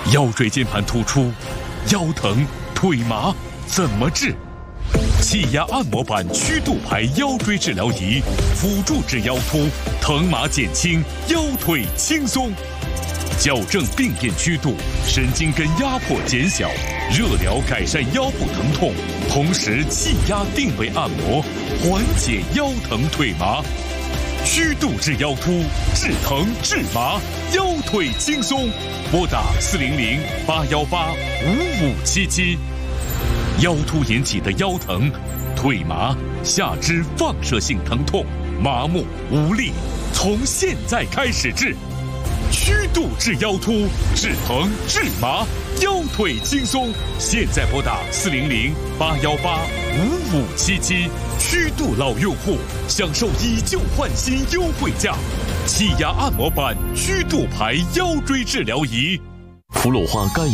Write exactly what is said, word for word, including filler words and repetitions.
腰椎间盘突出、腰疼、腿麻怎么治？气压按摩板曲度排腰椎治疗仪，辅助治腰突，疼麻减轻，腰腿轻松。矫正病变曲度，神经根压迫减小，热疗改善腰部疼痛，同时气压定位按摩，缓解腰疼腿麻。曲度治腰突，治疼治麻，腰腿轻松。拨打四零零八幺八五五七七。腰突引起的腰疼、腿麻、下肢放射性疼痛、麻木无力，从现在开始治。曲度治腰突，治疼治麻，腰腿轻松。现在拨打四零零八幺八五五七七。曲度老用户享受以旧换新优惠价，气压按摩板曲度排腰椎治疗仪。 福鲁化肝炎